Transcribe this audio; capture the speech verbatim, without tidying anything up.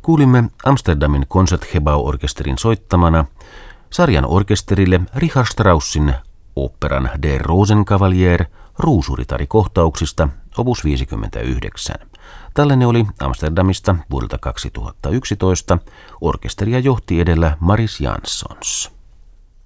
Kuulimme Amsterdamin Concertgebouw-orkesterin soittamana sarjan orkesterille Richard Straussin oopperan Der Rosenkavalier ruusuritarikohtauksista opus viisikymmentäyhdeksän. Tallenne oli Amsterdamista vuodelta kaksituhattayksitoista. Orkesteria johti edellä Maris Janssons.